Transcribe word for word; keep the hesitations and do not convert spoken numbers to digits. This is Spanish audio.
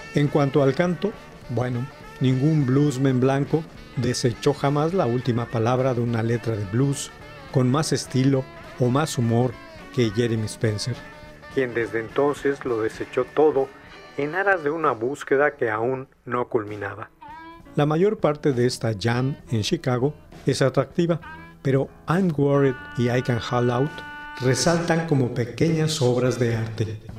En cuanto al canto, bueno, ningún bluesman blanco desechó jamás la última palabra de una letra de blues con más estilo o más humor que Jeremy Spencer, quien desde entonces lo desechó todo en aras de una búsqueda que aún no culminaba. La mayor parte de esta jam en Chicago es atractiva, pero I'm Worried y I Can Haul Out resaltan como pequeñas obras de arte.